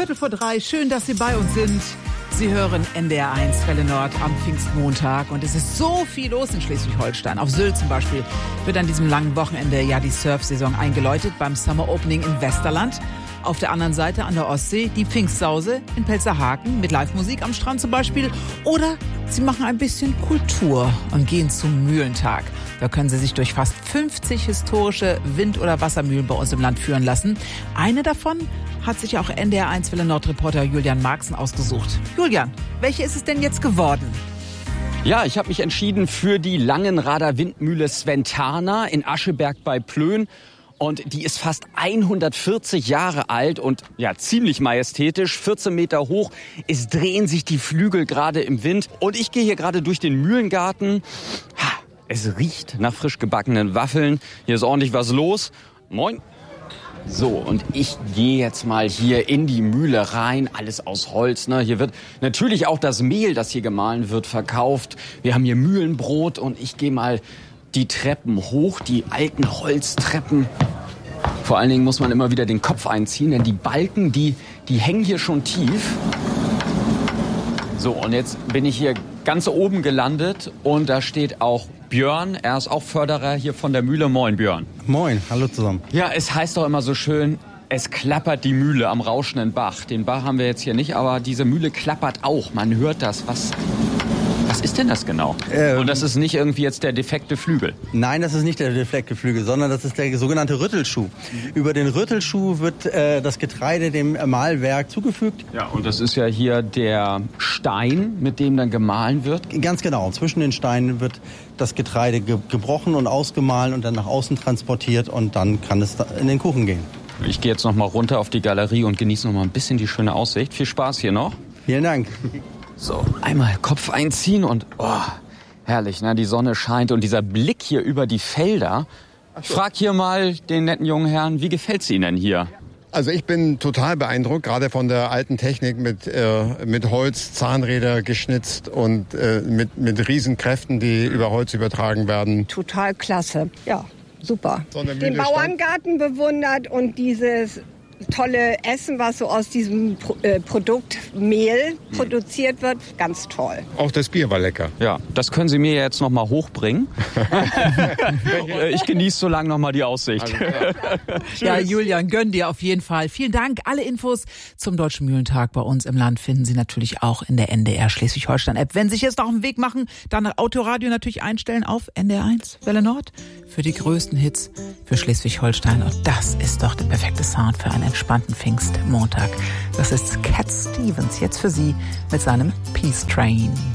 2:15. Schön, dass Sie bei uns sind. Sie hören NDR1 Welle Nord am Pfingstmontag und es ist so viel los in Schleswig-Holstein. Auf Sylt zum Beispiel wird an diesem langen Wochenende ja die Surfsaison eingeläutet beim Summer Opening in Westerland. Auf der anderen Seite an der Ostsee die Pfingstsause in Pelzerhaken mit Live-Musik am Strand zum Beispiel. Oder Sie machen ein bisschen Kultur und gehen zum Mühlentag. Da können Sie sich durch fast 50 historische Wind- oder Wassermühlen bei uns im Land führen lassen. Eine davon hat sich auch NDR1 Welle Nord-Reporter Julian Marxen ausgesucht. Julian, welche ist es denn jetzt geworden? Ja, ich habe mich entschieden für die Langenrader Windmühle Sventana in Ascheberg bei Plön. Und die ist fast 140 Jahre alt und ja ziemlich majestätisch, 14 Meter hoch. Es drehen sich die Flügel gerade im Wind. Und ich gehe hier gerade durch den Mühlengarten. Es riecht nach frisch gebackenen Waffeln. Hier ist ordentlich was los. Moin. So, und ich gehe jetzt mal hier in die Mühle rein. Alles aus Holz, ne? Hier wird natürlich auch das Mehl, das hier gemahlen wird, verkauft. Wir haben hier Mühlenbrot und ich gehe mal die Treppen hoch, die alten Holztreppen. Vor allen Dingen muss man immer wieder den Kopf einziehen, denn die Balken, die hängen hier schon tief. So, und jetzt bin ich hier ganz oben gelandet und da steht auch Björn. Er ist auch Förderer hier von der Mühle. Moin, Björn. Moin, hallo zusammen. Ja, es heißt doch immer so schön, es klappert die Mühle am rauschenden Bach. Den Bach haben wir jetzt hier nicht, aber diese Mühle klappert auch. Man hört das. Was ist denn das genau? Und das ist nicht irgendwie jetzt der defekte Flügel? Nein, das ist nicht der defekte Flügel, sondern das ist der sogenannte Rüttelschuh. Über den Rüttelschuh wird das Getreide dem Mahlwerk zugefügt. Ja, und das ist ja hier der Stein, mit dem dann gemahlen wird? Ganz genau. Zwischen den Steinen wird das Getreide gebrochen und ausgemahlen und dann nach außen transportiert und dann kann es in den Kuchen gehen. Ich gehe jetzt noch mal runter auf die Galerie und genieße noch mal ein bisschen die schöne Aussicht. Viel Spaß hier noch. Vielen Dank. So, einmal Kopf einziehen und herrlich, ne? Die Sonne scheint und dieser Blick hier über die Felder. Ich frage hier mal den netten jungen Herrn, wie gefällt's Ihnen denn hier? Also ich bin total beeindruckt, gerade von der alten Technik mit Holz, Zahnräder geschnitzt und mit Riesenkräften, die über Holz übertragen werden. Total klasse, ja, super. Den Bauerngarten bewundert und dieses tolle Essen, was so aus diesem Produkt Mehl produziert wird, ganz toll. Auch das Bier war lecker. Ja, das können Sie mir jetzt noch mal hochbringen. Ich genieße so lange noch mal die Aussicht. Ja, Julian, gönn dir auf jeden Fall. Vielen Dank. Alle Infos zum Deutschen Mühlentag bei uns im Land finden Sie natürlich auch in der NDR Schleswig-Holstein-App. Wenn Sie sich jetzt noch auf den Weg machen, dann Autoradio natürlich einstellen auf NDR1 Welle Nord für die größten Hits für Schleswig-Holstein. Und das ist doch der perfekte Sound für einen entspannten Pfingstmontag. Das ist Cat Stevens jetzt für Sie mit seinem Peace Train.